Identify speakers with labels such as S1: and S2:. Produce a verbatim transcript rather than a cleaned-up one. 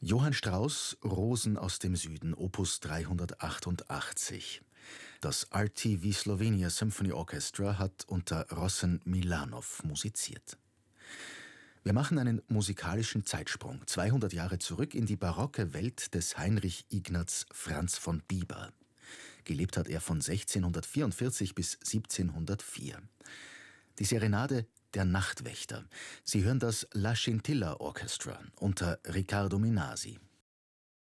S1: Johann Strauss, Rosen aus dem Süden, Opus dreihundertachtundachtzig. Das R T V Slovenia Symphony Orchestra hat unter Rossen Milanov musiziert. Wir machen einen musikalischen Zeitsprung, zweihundert Jahre zurück in die barocke Welt des Heinrich Ignaz Franz von Bieber. Gelebt hat er von sechzehnhundertvierundvierzig bis siebzehnhundertvier. Die Serenade Der Nachtwächter. Sie hören das La Scintilla Orchestra unter Riccardo Minasi.